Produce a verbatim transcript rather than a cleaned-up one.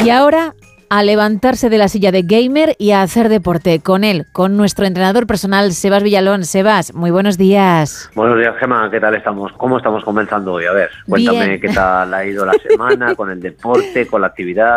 Y ahora a levantarse de la silla de gamer y a hacer deporte con él, con nuestro entrenador personal, Sebas Villalón. Sebas, muy buenos días. Buenos días, Gemma, ¿qué tal estamos? ¿Cómo estamos comenzando hoy? A ver, cuéntame Bien. qué tal ha ido la semana con el deporte, con la actividad.